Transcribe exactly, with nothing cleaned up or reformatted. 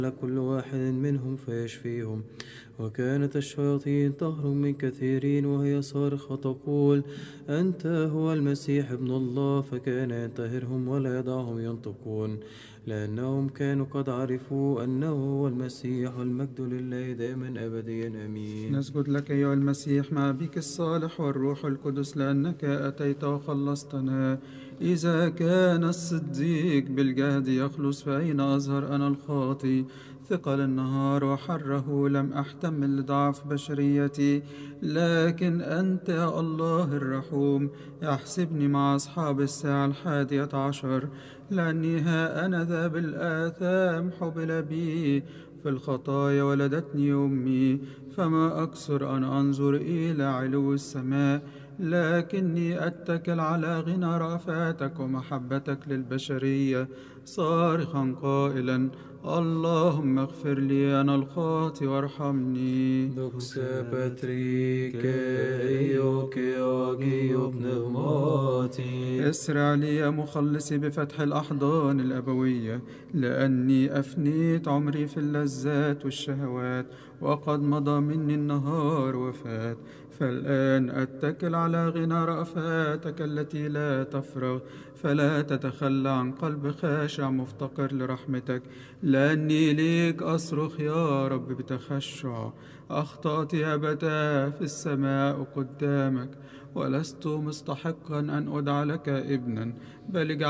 كل واحد منهم فيشفيهم. وكانت الشياطين تهرب من كثيرين وهي صارخة تقول: أنت هو المسيح ابن الله. فكان ينتهرهم ولا يدعهم ينطقون، لأنهم كانوا قد عرفوا أنه هو المسيح. والمجد لله دائما أبديا آمين. نسجد لك أيها المسيح مع بك الصالح والروح القدس، لأنك أتيت وخلصتنا. إذا كان الصديق بالجهد يخلص، فأين أظهر أنا الخاطي؟ ثقل النهار وحره لم أحتمل لضعف بشريتي، لكن أنت يا الله الرحوم احسبني مع أصحاب الساعة الحادية عشر، لأني ها أنا ذا بالآثام حبل بي، في الخطايا ولدتني أمي. فما أكثر أن أنظر إلى علو السماء، لكني أتكل على غنى رأفاتك ومحبتك للبشرية، صارخا قائلا: اللهم اغفر لي أنا الخاطئ وارحمني. دوكسا باتريك إيوكي أوغي بنغماتي. اسرع لي يا مخلصي بفتح الأحضان الأبوية، لأني أفنيت عمري في اللذات والشهوات، وقد مضى مني النهار وفات. فالآن أتكل على غنى رأفاتك التي لا تفرغ، فلا تتخلى عن قلب خاشع مفتقر لرحمتك، لأني ليك أصرخ يا رب بتخشع. أخطأت يا أبتاه في السماء قدامك، ولست مستحقا أن أدعى لك ابنا، بل